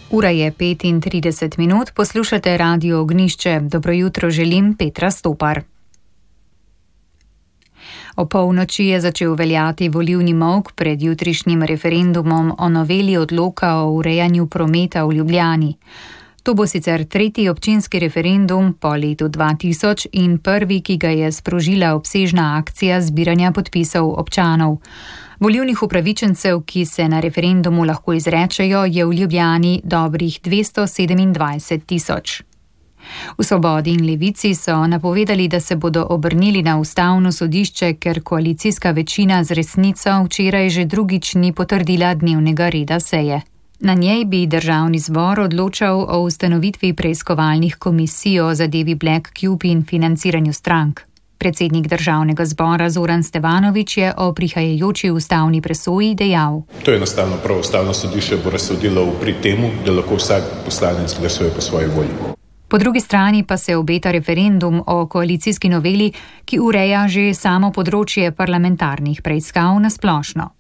Ura je 35 minut, poslušate Radio Ognišče. Dobro jutro želim, Petra Stopar. O polnoči je začel veljati volilni molk pred jutrišnjim referendumom o noveli odloka o urejanju prometa v Ljubljani. To bo sicer tretji občinski referendum po letu 2000 in prvi, ki ga je sprožila obsežna akcija zbiranja podpisov občanov. Volilnih upravičencev, ki se na referendumu lahko izrečejo, je v Ljubljani dobrih 227 tisoč. V Svobodi in Levici so napovedali, da se bodo obrnili na ustavno sodišče, ker koalicijska večina z Resnico včeraj že drugič ni potrdila dnevnega reda seje. Na njej bi državni zbor odločal o ustanovitvi preiskovalnih komisij o zadevi Black Cube in financiranju strank. Predsednik državnega zbora Zoran Stevanović je o prihajajoči ustavni presoji dejal: To je enostavno prav, ustavno sodišče bo razsodilo v prid temu, da lahko vsak poslanec glasuje po svoji volji. Po drugi strani pa se obeta referendum o koalicijski noveli, ki ureja že samo področje parlamentarnih preiskav na splošno.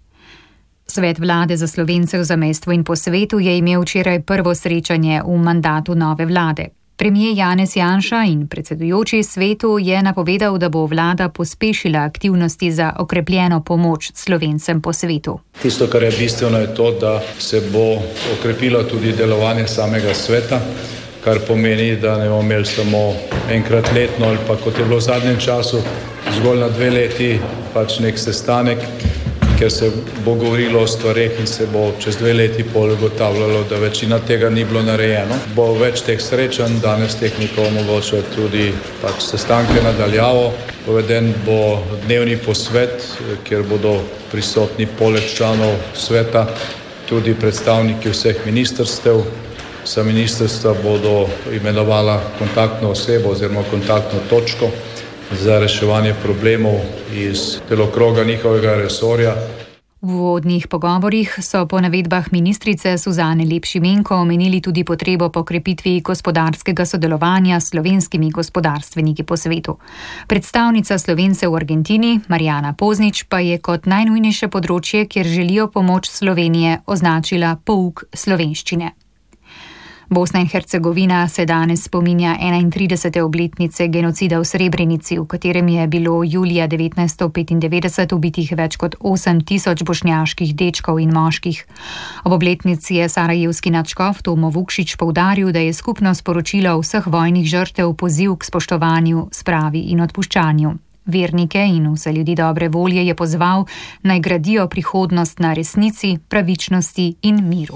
Svet vlade za Slovence v zamejstvu in po svetu je imel včeraj prvo srečanje v mandatu nove vlade. Premier Janez Janša in predsedujoči svetu je napovedal, da bo vlada pospešila aktivnosti za okrepljeno pomoč Slovencem po svetu. Tisto, kar je bistveno, je to, da se bo okrepilo tudi delovanje samega sveta, kar pomeni, da ne bomo imeli samo enkrat letno ali pa kot je bilo v zadnjem času zgolj na 2 leti pač nek sestanek, ker se bo govorilo o stvareh in se bo čez 2 leti pol ugotavljalo, da večina tega ni bilo narejeno. Bo več teh srečanj, danes tehnika omogoča tudi pač sestanke nadaljavo. Poveden bo dnevni posvet, kjer bodo prisotni poleg članov sveta tudi predstavniki vseh ministrstev. Vsa ministrstva bodo imenovala kontaktno osebo oziroma kontaktno točko za reševanje problemov iz delokroga njihovega resorja. V uvodnih pogovorih so po navedbah ministrice Suzane Lep Šimenko omenili tudi potrebo po krepitvi gospodarskega sodelovanja s slovenskimi gospodarstveniki po svetu. Predstavnica Slovencev v Argentini, Marjana Poznič, pa je kot najnujnejše področje, kjer želijo pomoč Slovenije, označila pouk slovenščine. Bosna in Hercegovina se danes spominja 31. obletnice genocida v Srebrenici, v katerem je bilo julija 1995 ubitih več kot 8 tisoč bošnjaških dečkov in moških. Ob obletnici je sarajevski nadškof Tomo Vukšić poudaril, da je skupno sporočilo vseh vojnih žrtev poziv k spoštovanju, spravi in odpuščanju. Vernike in vse ljudi dobre volje je pozval, naj gradijo prihodnost na resnici, pravičnosti in miru.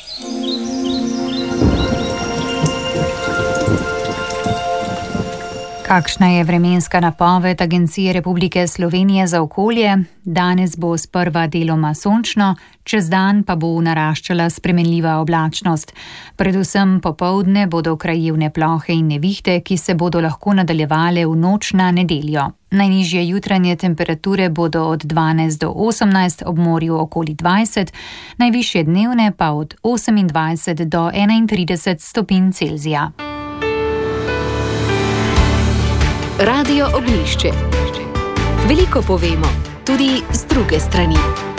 Kakšna je vremenska napoved Agencije Republike Slovenije za okolje? Danes bo sprva deloma sončno, čez dan pa bo naraščala spremenljiva oblačnost. Predvsem popoldne bodo krajevne plohe in nevihte, ki se bodo lahko nadaljevale v noč na nedeljo. Najnižje jutranje temperature bodo od 12 do 18, ob morju okoli 20, najvišje dnevne pa od 28 do 31 stopinj Celzija. Radio Ognišče. Veliko povemo, tudi z druge strani.